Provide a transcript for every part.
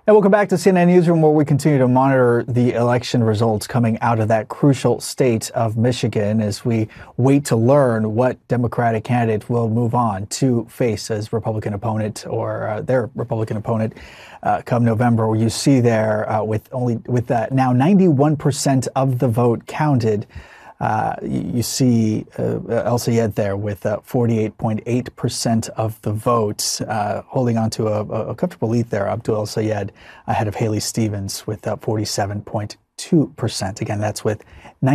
And welcome back to CNN Newsroom, where we continue to monitor the election results coming out of that crucial state of Michigan as we wait to learn what Democratic candidate will move on to face as Republican opponent or their Republican opponent come November. Where you see there with now 91% of the vote counted. You see El Sayed there with 48.8% of the vote, holding on to a comfortable lead there. Abdul El Sayed ahead of Haley Stevens with 47.2%. Again, that's with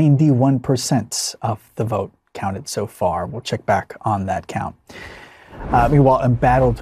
91% of the vote counted so far. We'll check back on that count. Meanwhile, embattled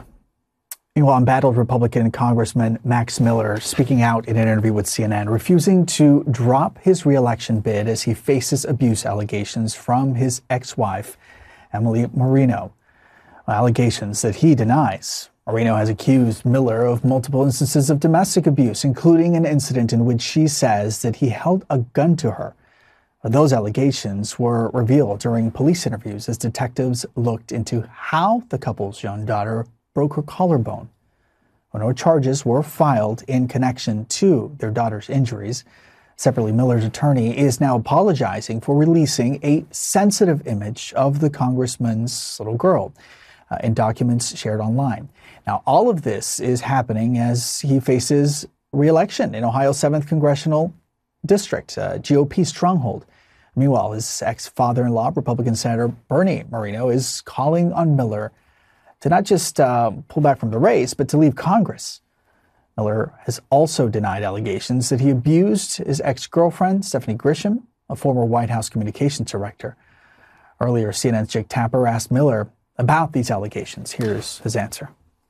Republican Congressman Max Miller speaking out in an interview with CNN, refusing to drop his re-election bid as he faces abuse allegations from his ex-wife, Emily Marino. Allegations that he denies. Marino has accused Miller of multiple instances of domestic abuse, including an incident in which she says that he held a gun to her. Those allegations were revealed during police interviews as detectives looked into how the couple's young daughter broke her collarbone. No charges were filed in connection to their daughter's injuries. Separately, Miller's attorney is now apologizing for releasing a sensitive image of the congressman's little girl in documents shared online. Now, all of this is happening as he faces re-election in Ohio's 7th Congressional District, GOP stronghold. Meanwhile, his ex-father-in-law, Republican Senator Bernie Moreno, is calling on Miller to not just pull back from the race, but to leave Congress. Miller has also denied allegations that he abused his ex-girlfriend, Stephanie Grisham, a former White House communications director. Earlier, CNN's Jake Tapper asked Miller about these allegations. Here's his answer.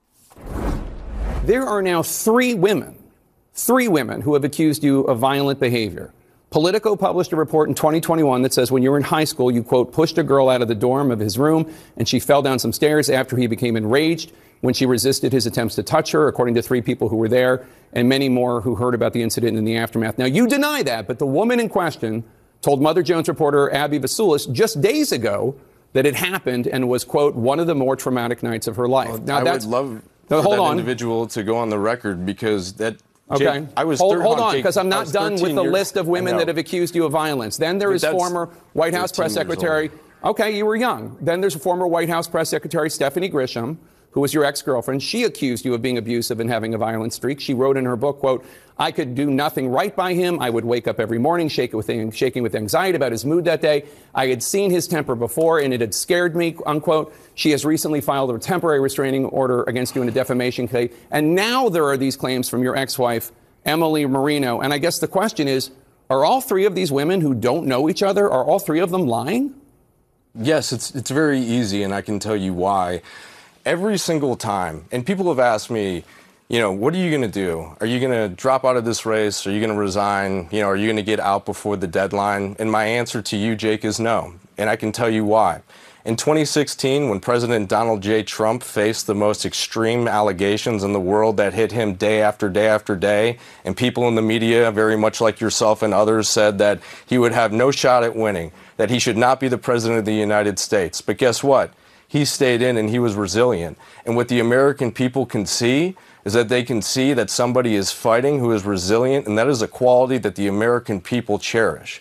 There are now three women who have accused you of violent behavior. Politico published a report in 2021 that says when you were in high school, you, quote, pushed a girl out of the dorm of his room and she fell down some stairs after he became enraged when she resisted his attempts to touch her, according to three people who were there and many more who heard about the incident in the aftermath. Now, you deny that, but the woman in question told Mother Jones reporter Abby Vasulis just days ago that it happened and was, quote, one of the more traumatic nights of her life. Well, now, I would love for that individual to go on the record because that... Okay. Jake, I was hold on, because I'm not done with the years, list of women that have accused you of violence. Then there is former White House press secretary. Okay, you were young. Then there's a former White House press secretary, Stephanie Grisham, who was your ex-girlfriend. She accused you of being abusive and having a violent streak. She wrote in her book, quote, I could do nothing right by him. I would wake up every morning shaking with anxiety about his mood that day. I had seen his temper before and it had scared me, unquote. She has recently filed a temporary restraining order against you in a defamation case. And now there are these claims from your ex-wife, Emily Marino. And I guess the question is, are all three of these women who don't know each other, are all three of them lying? Yes, it's very easy, and I can tell you why. Every single time, and people have asked me, you know, what are you going to do? Are you going to drop out of this race? Are you going to resign? You know, are you going to get out before the deadline? And my answer to you, Jake, is no. And I can tell you why. In 2016, when President Donald J. Trump faced the most extreme allegations in the world that hit him day after day after day, and people in the media, very much like yourself and others, said that he would have no shot at winning, that he should not be the president of the United States. But guess what? He stayed in and he was resilient. And what the American people can see is that they can see that somebody is fighting who is resilient, and that is a quality that the American people cherish.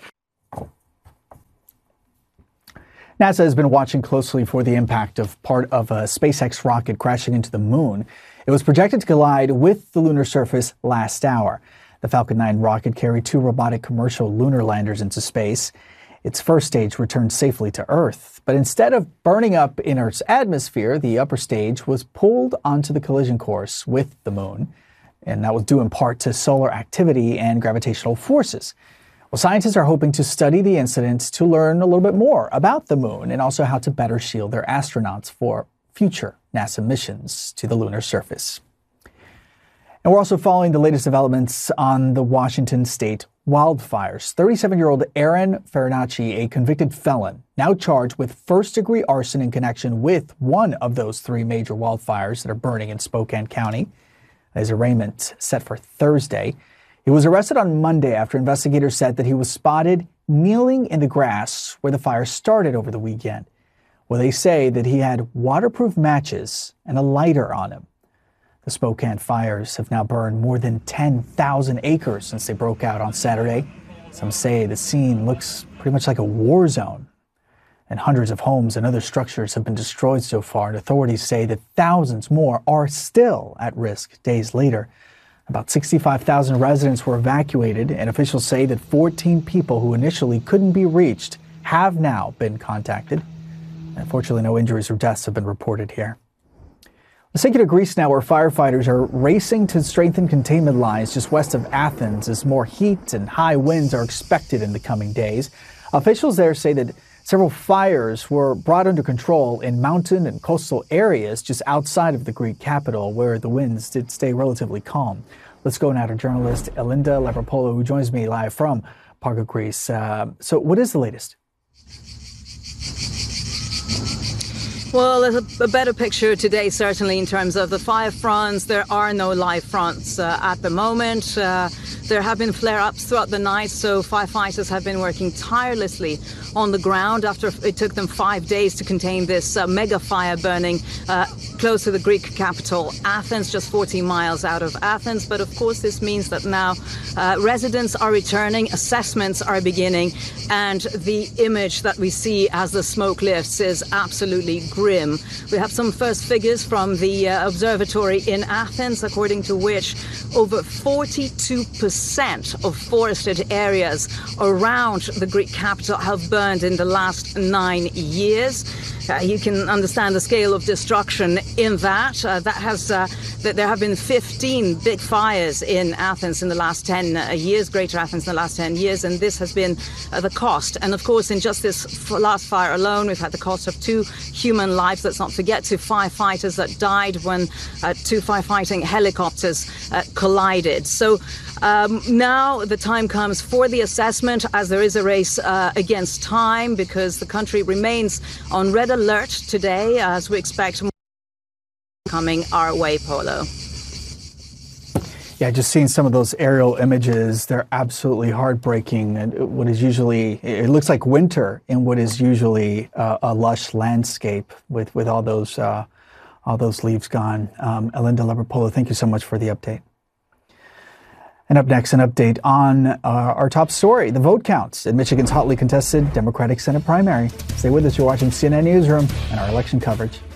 NASA has been watching closely for the impact of part of a SpaceX rocket crashing into the moon. It was projected to collide with the lunar surface last hour. The Falcon 9 rocket carried two robotic commercial lunar landers into space. Its first stage returned safely to Earth, but instead of burning up in Earth's atmosphere, the upper stage was pulled onto the collision course with the moon, and that was due in part to solar activity and gravitational forces. Well, scientists are hoping to study the incident to learn a little bit more about the moon and also how to better shield their astronauts for future NASA missions to the lunar surface. And we're also following the latest developments on the Washington state wildfires. 37-year-old Aaron Farinacci, a convicted felon, now charged with first-degree arson in connection with one of those three major wildfires that are burning in Spokane County. His arraignment set for Thursday. He was arrested on Monday after investigators said that he was spotted kneeling in the grass where the fire started over the weekend. Well, they say that he had waterproof matches and a lighter on him. The Spokane fires have now burned more than 10,000 acres since they broke out on Saturday. Some say the scene looks pretty much like a war zone. And hundreds of homes and other structures have been destroyed so far, and authorities say that thousands more are still at risk days later. About 65,000 residents were evacuated, and officials say that 14 people who initially couldn't be reached have now been contacted. Unfortunately, no injuries or deaths have been reported here. Let's take you to Greece now, where firefighters are racing to strengthen containment lines just west of Athens as more heat and high winds are expected in the coming days. Officials there say that several fires were brought under control in mountain and coastal areas just outside of the Greek capital, where the winds did stay relatively calm. Let's go now to journalist Elinda Lavropoulou, who joins me live from Parga, Greece. So what is the latest? Well, there's a better picture today, certainly, in terms of the fire fronts. There are no live fronts at the moment. There have been flare-ups throughout the night, so firefighters have been working tirelessly on the ground after it took them 5 days to contain this mega fire burning close to the Greek capital, Athens, just 40 miles out of Athens. But of course, this means that now residents are returning, assessments are beginning, and the image that we see as the smoke lifts is absolutely grim. We have some first figures from the observatory in Athens, according to which over 42% of forested areas around the Greek capital have burned in the last 9 years. You can understand the scale of destruction in that. There have been 15 big fires in Athens in the last 10 years, Greater Athens in the last 10 years, and this has been the cost. And of course, in just this last fire alone, we've had the cost of 2 human lives. Let's not forget 2 firefighters that died when 2 firefighting helicopters collided. So now the time comes for the assessment, as there is a race against time, because the country remains on red alert today as we expect more coming our way, Polo. Yeah, just seeing some of those aerial images, they're absolutely heartbreaking. And what is usually, it looks like winter in what is usually a lush landscape with all those leaves gone. Elinda Lavropoulou, thank you so much for the update. And up next, an update on our top story, the vote counts in Michigan's hotly contested Democratic Senate primary. Stay with us. You're watching CNN Newsroom and our election coverage.